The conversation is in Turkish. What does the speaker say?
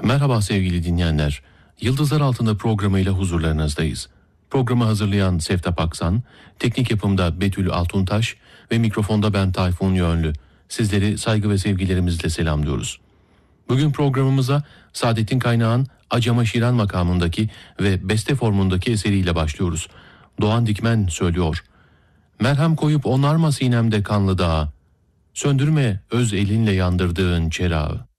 Merhaba sevgili dinleyenler. Yıldızlar Altında programıyla huzurlarınızdayız. Programı hazırlayan Sevtap Aksan, teknik yapımda Betül Altuntaş ve mikrofonda ben Tayfun Yönlü. Sizleri saygı ve sevgilerimizle selamlıyoruz. Bugün programımıza Saadettin Kaynağ'ın Acama Şiran makamındaki ve beste formundaki eseriyle başlıyoruz. Doğan Dikmen söylüyor. Merhem koyup onarma sinemde kanlı dağı, söndürme öz elinle yandırdığın çerağı.